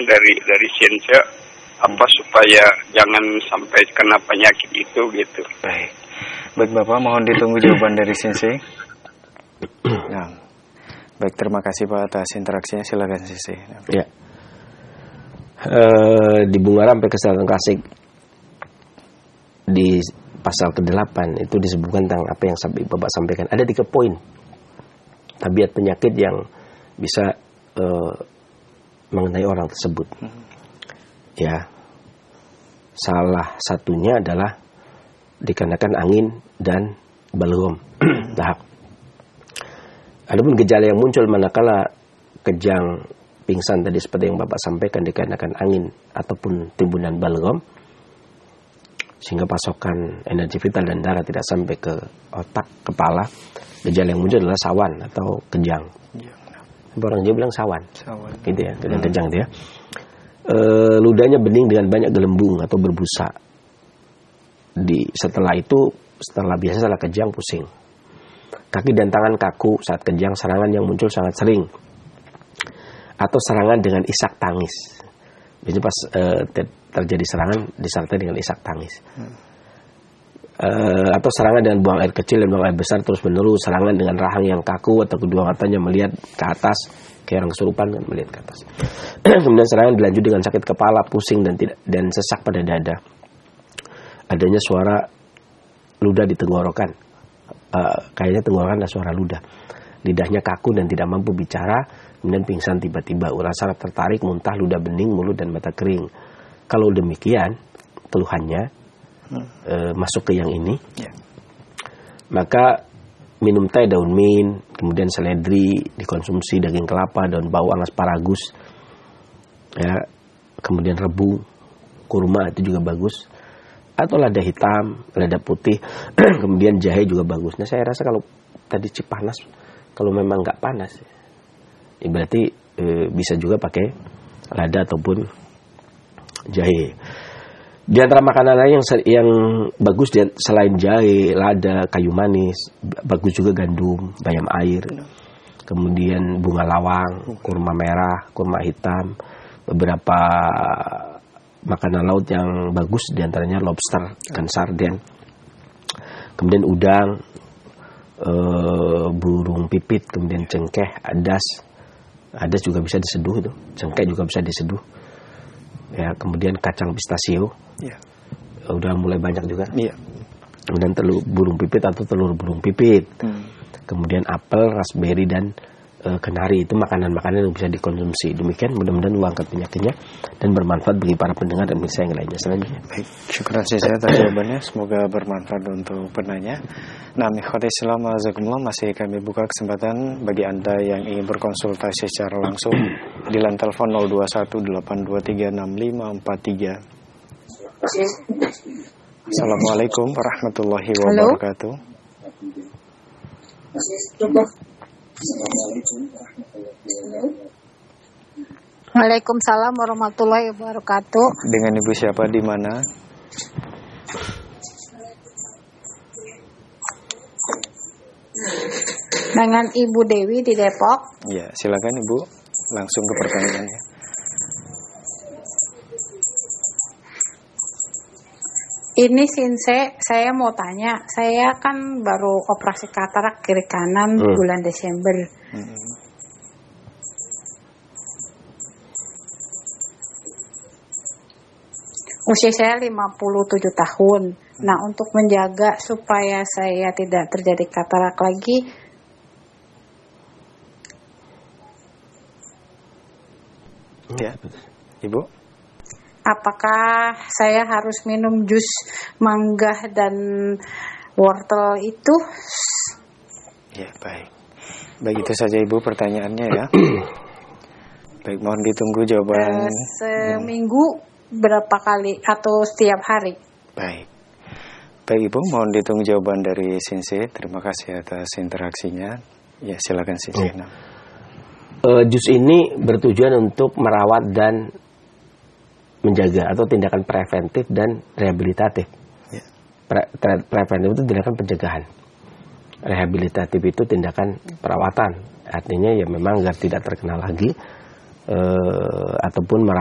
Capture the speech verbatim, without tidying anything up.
dari dari Sensei apa supaya jangan sampai kena penyakit itu gitu. Baik. Baik Bapak, mohon ditunggu jawaban dari Sensei. Nah, baik, terima kasih Pak atas interaksinya. Silakan Sensei. Ya. Uh, di Bunga Rampai Kesehatan Klasik di pasal kedelapan itu disebutkan tentang apa yang Bapak sampaikan. Ada tiga poin tabiat penyakit yang bisa uh, mengenai orang tersebut. Ya, salah satunya adalah dikarenakan angin dan balgam dahak. Adapun gejala yang muncul manakala kejang, pingsan tadi seperti yang Bapak sampaikan dikarenakan angin ataupun timbunan balgam, sehingga pasokan energi vital dan darah tidak sampai ke otak, kepala. Gejala yang muncul adalah sawan atau kejang. Orang Jawa bilang sawan, sawan. Gitu ya, kejang-kejang dia. E, ludahnya bening dengan banyak gelembung atau berbusa. Di setelah itu, setelah biasa setelah kejang pusing. Kaki dan tangan kaku saat kejang, serangan yang muncul sangat sering. Atau serangan dengan isak tangis. Jadi pas e, terjadi serangan disertai dengan isak tangis. Hmm. E, atau serangan dengan buang air kecil dan buang air besar terus menerus. Serangan dengan rahang yang kaku atau kedua matanya melihat ke atas, kayak orang kesurupan kan melihat ke atas. Kemudian serangan dilanjut dengan sakit kepala, pusing dan tidak dan sesak pada dada. Adanya suara ludah di tenggorokan. E, kayaknya tenggorokan adalah suara ludah. Lidahnya kaku dan tidak mampu bicara. Kemudian pingsan tiba-tiba, rasa tertarik, muntah, ludah bening, mulut dan mata kering. Kalau demikian keluhannya hmm. e, masuk ke yang ini, yeah. maka minum teh daun mint, kemudian seledri, dikonsumsi daging kelapa, daun bawang, asparagus, ya, kemudian rebu, kurma itu juga bagus, atau lada hitam, lada putih, kemudian jahe juga bagus. Nah saya rasa kalau tadi Cipanas, kalau memang nggak panas, ya berarti e, bisa juga pakai lada ataupun jahe. Di antara makanan lain yang yang bagus selain jahe, lada, kayu manis, bagus juga gandum, bayam air, kemudian bunga lawang, kurma merah, kurma hitam, beberapa makanan laut yang bagus diantaranya lobster, ikan sarden, kemudian udang, e, burung pipit, kemudian cengkeh, adas. Adas juga bisa diseduh itu, cengkeh juga bisa diseduh. Ya, kemudian kacang pistachio. Ya. Udah mulai banyak juga. Iya. Kemudian telur burung pipit atau telur burung pipit. Hmm. Kemudian apel, raspberry dan e, kenari itu makanan-makanan yang bisa dikonsumsi. Demikian mudah-mudahan mengangkat penyakitnya dan bermanfaat bagi para pendengar dan pemirsa yang lainnya. Selanjutnya. Baik, syukur saya atas jawabannya. Semoga bermanfaat untuk penanya. Nah, ikhwati Islam azakumullah, masih kami buka kesempatan bagi Anda yang ingin berkonsultasi secara langsung di line telepon nol dua satu delapan dua tiga enam lima empat tiga. Assalamualaikum warahmatullahi wabarakatuh. Waalaikumsalam warahmatullahi wabarakatuh. Dengan Ibu siapa, di mana? Dengan Ibu Dewi di Depok. Ya, silakan Ibu, langsung ke pertanyaannya. Ini Sinse, saya mau tanya, saya kan baru operasi katarak kiri kanan hmm. bulan Desember. Hmm. Usia saya lima puluh tujuh tahun. Nah, untuk menjaga supaya saya tidak terjadi katarak lagi, ya, Ibu. Apakah saya harus minum jus mangga dan wortel itu? Ya, baik. Baik, itu saja Ibu pertanyaannya ya. Baik, mohon ditunggu jawaban. Uh, seminggu berapa kali atau setiap hari? Baik. Baik Ibu, mohon ditunggu jawaban dari Sensei. Terima kasih atas interaksinya. Ya, silakan Sensei. Oh. Uh, jus ini bertujuan untuk merawat dan menjaga atau tindakan preventif dan rehabilitatif. Yeah. Pre- pre- preventif itu tindakan pencegahan. Rehabilitatif itu tindakan perawatan. Artinya ya memang agar tidak terkena lagi, eh, ataupun merawat